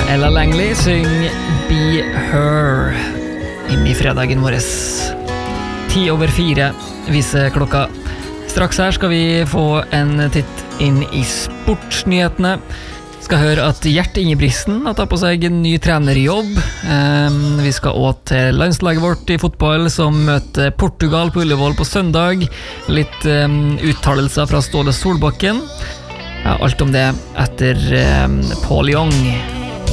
Ella Langley syng Be Her inn I fredagen våres 4:10 viser klokka. Straks her skal vi få en titt inn I sportsnyhetene. Skal høre at Gjert Ingebrigtsen har tatt på seg en ny trenerjobb. Vi skal også til landslaget vårt I fotball som møter Portugal på Ullevål på søndag. Litt uttalelser fra Ståle Solbakken. Ja, alt om det etter Paul Young.